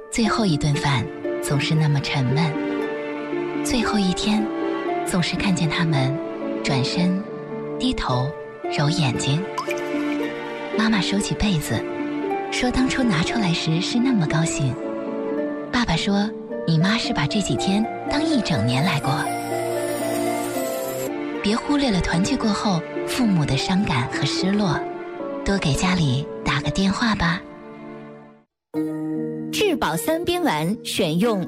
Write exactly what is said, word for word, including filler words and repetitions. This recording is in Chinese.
最后一顿饭总是那么沉闷，最后一天总是看见他们转身低头揉眼睛。妈妈收起被子说，当初拿出来时是那么高兴。爸爸说，你妈是把这几天当一整年来过。别忽略了团聚过后父母的伤感和失落，多给家里打个电话吧。 质保三边丸选用